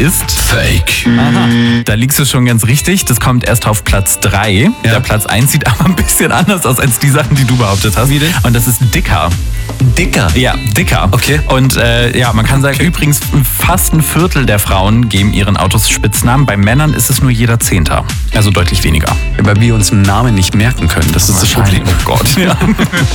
ist Fake. Aha. Da liegst du schon ganz richtig. Das kommt erst auf Platz 3. Ja. Der Platz 1 sieht aber ein bisschen anders aus als die Sachen, die du behauptet hast. Wie denn? Und das ist dicker. Dicker. Ja, dicker. Okay. Und man kann sagen, übrigens fast ein Viertel der Frauen geben ihren Autos Spitznamen. Bei Männern ist es nur jeder 10. Also deutlich weniger. Weil wir uns einen Namen nicht merken können. Das ist das Problem. Oh Gott. Ja.